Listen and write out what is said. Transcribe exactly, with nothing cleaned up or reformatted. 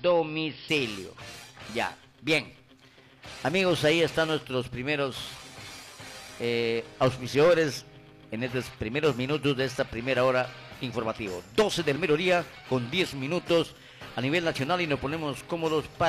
domicilio. Ya, bien. Amigos, ahí están nuestros primeros eh, auspiciadores en estos primeros minutos de esta primera hora informativo. doce del mediodía con diez minutos a nivel nacional y nos ponemos cómodos para